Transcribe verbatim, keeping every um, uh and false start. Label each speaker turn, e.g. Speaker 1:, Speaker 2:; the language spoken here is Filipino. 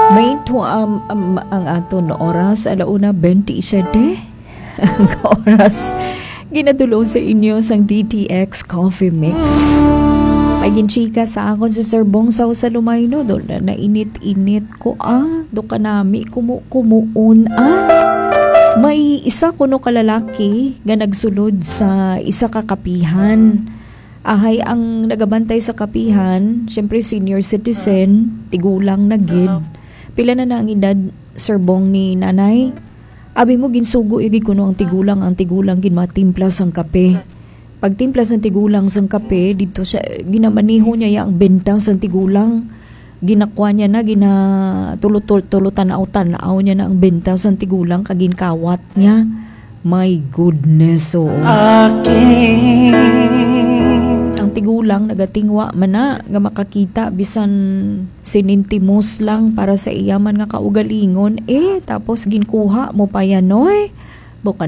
Speaker 1: May tuam um, ang ato na oras, alauna twenty-seven ang oras. Ginadulo sa inyo sang D T X Coffee Mix. Paginchika sa akon si Sir Bong sa Usalumay no, do na nainit-init ko ah, do kanami kumu-kumuon ah. May isa kuno kalalaki nga nagsulod sa isa ka kapihan. Ahay ang nagabantay sa kapihan, syempre senior citizen, tigulang na gid. Pila na na ang edad, Sir Bong, ni nanay? Abi mo ginsugo igid kuno ang tigulang, ang tigulang gin matimpla sang kape. Pag timpla sang tigulang sang kape, dito siya ginamaniho niya yang benta sang tigulang. Ginakwa niya na gina tulot-tulutan na tanaw niya na ang benta sang tigulang kagin kawat niya. My goodness, oh. Ang tigulang nagatingwa man na nga makakita bisan sinintimos lang para sa iyaman nga kaugalingon eh tapos ginkuha mo pa yan oy.